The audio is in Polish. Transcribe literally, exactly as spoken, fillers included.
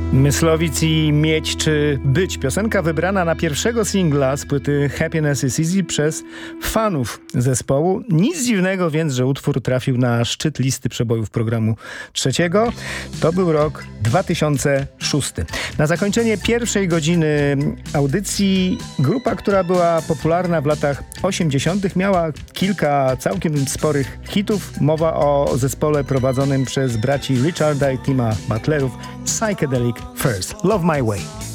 Myslowic i Mieć czy Być. Piosenka wybrana na pierwszego singla z płyty Happiness is Easy przez fanów zespołu. Nic dziwnego więc, że utwór trafił na szczyt listy przebojów programu trzeciego. To był rok dwa tysiące szósty. Na zakończenie pierwszej godziny audycji grupa, która była popularna w latach osiemdziesiątych, miała kilka całkiem sporych hitów. Mowa o zespole prowadzonym przez braci Richarda i Tima Butlerów, Psychedelic Furs. Love My Way.